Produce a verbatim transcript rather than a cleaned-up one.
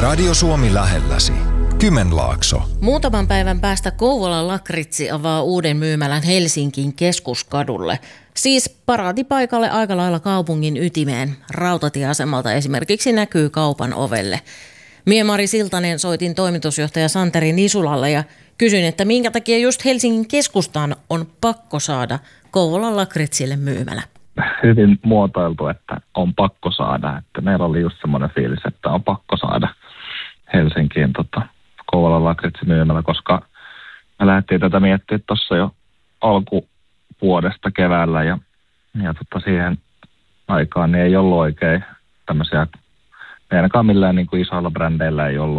Radio Suomi lähelläsi. Kymenlaakso. Muutaman päivän päästä Kouvolan Lakritsi avaa uuden myymälän Helsingin Keskuskadulle. Siis paraatipaikalle aika lailla kaupungin ytimeen. Rautatieasemalta esimerkiksi näkyy kaupan ovelle. Mie Mari Siltanen soitin toimitusjohtaja Santeri Nisulalle ja kysyin, että minkä takia just Helsingin keskustaan on pakko saada Kouvolan Lakritsille myymälä. Hyvin muotoiltu, että on pakko saada. Että meillä oli just semmoinen fiilis, että on pakko saada Helsinkiin tota, Kouvolan Lakritsi-myymällä, koska me lähdettiin tätä miettimään tuossa jo alkuvuodesta keväällä ja, ja tota, siihen aikaan niin ei ollut oikein tämmöisiä, ei ainakaan millään niin kuin isoilla brändeillä ei ollut